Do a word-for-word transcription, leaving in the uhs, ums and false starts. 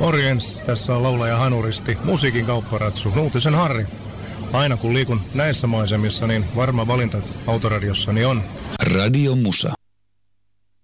Morjens, tässä on laulaja Hanuristi, musiikin kaupparatsu, Nuutisen Harri. Aina kun liikun näissä maisemissa, niin varma valinta autoradiossani on Radio Musa.